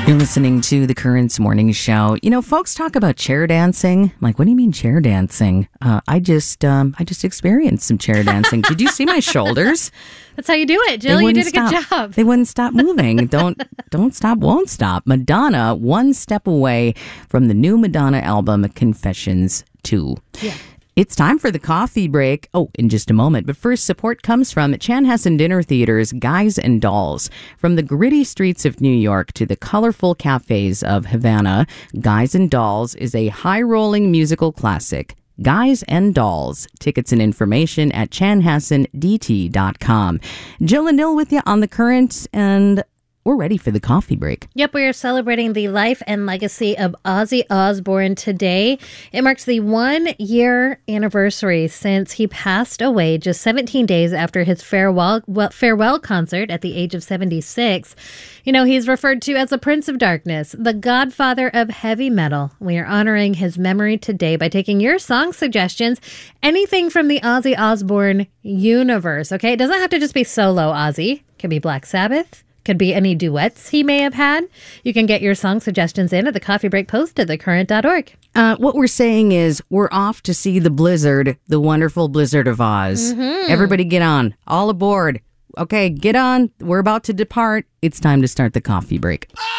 You're listening to the Currents Morning Show. You know, folks talk about chair dancing. I'm like, what do you mean chair dancing? I just experienced some chair dancing. Did you see my shoulders? That's how you do it, Jill. You did a good job. They wouldn't stop moving. Don't stop, won't stop. Madonna, one step away from the new Madonna album, Confessions 2. Yeah. It's time for the coffee break. Oh, in just a moment. But first, support comes from Chanhassen Dinner Theater's Guys and Dolls. From the gritty streets of New York to the colorful cafes of Havana, Guys and Dolls is a high-rolling musical classic. Guys and Dolls. Tickets and information at chanhassendt.com. Jill and Nil with you on The Current, and we're ready for the coffee break. Yep, we are celebrating the life and legacy of Ozzy Osbourne today. It marks the 1-year anniversary since he passed away just 17 days after his farewell concert at the age of 76. You know, he's referred to as the Prince of Darkness, the godfather of heavy metal. We are honoring his memory today by taking your song suggestions, anything from the Ozzy Osbourne universe, okay? It doesn't have to just be solo Ozzy. It could be Black Sabbath. Could be any duets he may have had. You can get your song suggestions in at the coffee break post at thecurrent.org. What we're saying is we're off to see the blizzard, the wonderful Blizzard of Oz. Mm-hmm. Everybody get on. All aboard. Okay, get on. We're about to depart. It's time to start the coffee break.